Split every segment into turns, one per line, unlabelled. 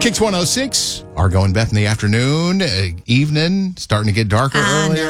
Kicks 106. Argo and Beth in the afternoon, evening, starting to get darker earlier.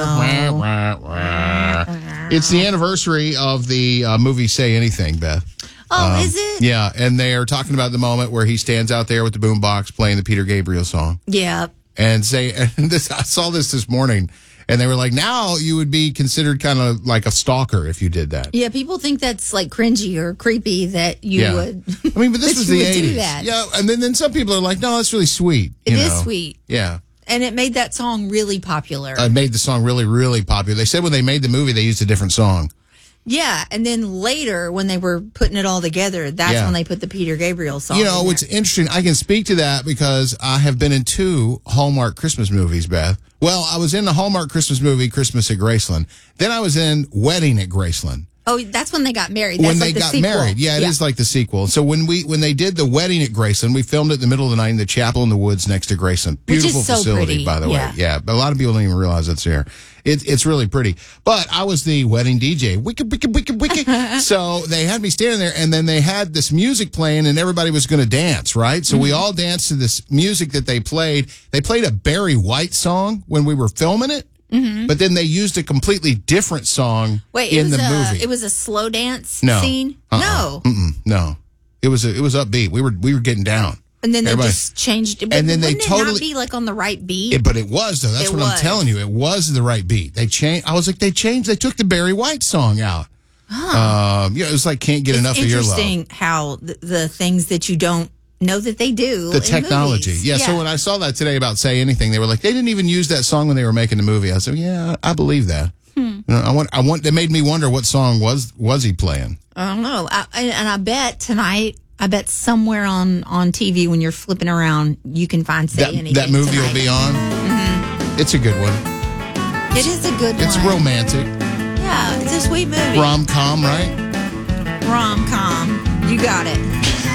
It's the anniversary of the movie Say Anything, Beth.
Oh, is it?
Yeah, and they are talking about the moment where he stands out there with the boombox playing the Peter Gabriel song.
Yeah.
And I saw this morning, and they were like, now you would be considered kind of like a stalker if you did that.
Yeah, people think that's like cringy or creepy that you would.
I mean, but this was the 80s.
Do that.
Yeah, and then some people are like, no, that's really sweet.
It is sweet.
Yeah.
And it made that song really popular.
It made the song really, really popular. They said when they made the movie, they used a different song.
Yeah, and then later, when they were putting it all together, that's when they put the Peter Gabriel song.
You know, what's interesting, I can speak to that because I have been in 2 Hallmark Christmas movies, Beth. Well, I was in the Hallmark Christmas movie, Christmas at Graceland. Then I was in Wedding at Graceland.
Oh, that's when they got married. That's
when
like
they got
sequel.
married. Yeah, it is like the sequel. So when they did the Wedding at Graceland, we filmed it in the middle of the night in the chapel in the woods next to Graceland. Beautiful
so
facility,
pretty.
by the way. Yeah, but a lot of people don't even realize it's there. It's really pretty. But I was the wedding DJ. Wicked, wicked, wicked, wicked. So they had me standing there, and then they had this music playing, and everybody was going to dance, right? So we all danced to this music that they played. They played a Barry White song when we were filming it. Mm-hmm. But then they used a completely different song in the movie.
It was a slow dance scene?
No. No. It was upbeat. We were getting down.
And then they just changed it.
And then they
totally not be like on the right beat.
But it was though. That's what I'm telling you. It was the right beat. They changed. I was like, they took the Barry White song out. Huh. It was like Can't Get Enough of Your Love.
Interesting how the things that you don't know that they do.
The technology.
Movies.
Yeah. So when I saw that today about Say Anything, they were like, they didn't even use that song when they were making the movie. I said, yeah, I believe that. I want. They made me wonder what song was he playing.
I don't know. And I bet tonight. I bet somewhere on TV when you're flipping around, you can find Say Anything. That movie
tonight will be on.
Mm-hmm.
It's a good one.
It is a good one.
It's romantic.
Yeah, it's a sweet movie.
Rom-com, right?
Rom-com. You got it.